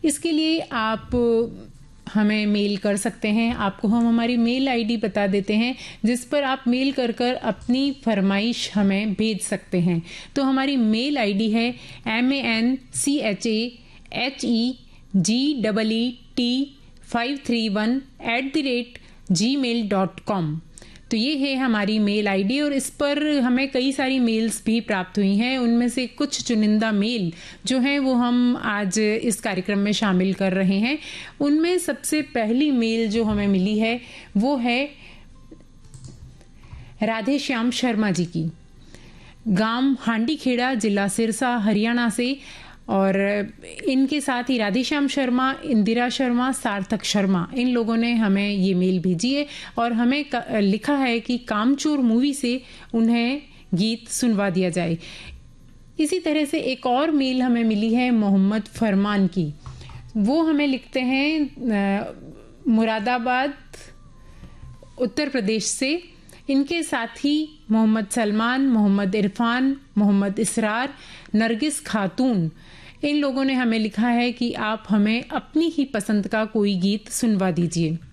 इसके लिए आप हमें मेल कर सकते हैं। आपको हम हमारी मेल आईडी बता देते हैं जिस पर आप मेल कर कर अपनी फरमाइश हमें भेज सकते हैं। तो हमारी मेल आईडी है manchheet531@gmail.com। तो ये है हमारी मेल आईडी और इस पर हमें कई सारी मेल्स भी प्राप्त हुई हैं। उनमें से कुछ चुनिंदा मेल जो हैं वो हम आज इस कार्यक्रम में शामिल कर रहे हैं। उनमें सबसे पहली मेल जो हमें मिली है वो है राधे श्याम शर्मा जी की, गांव हांडीखेड़ा, जिला सिरसा, हरियाणा से। और इनके साथ ही राधेश्याम शर्मा, इंदिरा शर्मा, सार्थक शर्मा, इन लोगों ने हमें ये मेल भेजी है और हमें लिखा है कि कामचोर मूवी से उन्हें गीत सुनवा दिया जाए। इसी तरह से एक और मेल हमें मिली है मोहम्मद फरमान की। वो हमें लिखते हैं मुरादाबाद, उत्तर प्रदेश से। इनके साथ ही मोहम्मद सलमान, मोहम्मद इरफान, मोहम्मद इसरार, नरगिस खातून, इन लोगों ने हमें लिखा है कि आप हमें अपनी ही पसंद का कोई गीत सुनवा दीजिए।